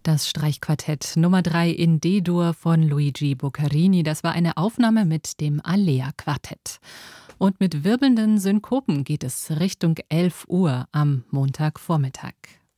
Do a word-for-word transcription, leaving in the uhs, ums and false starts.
Das Streichquartett Nummer drei in D-Dur von Luigi Boccherini, das war eine Aufnahme mit dem Alea-Quartett. Und mit wirbelnden Synkopen geht es Richtung elf Uhr am Montagvormittag.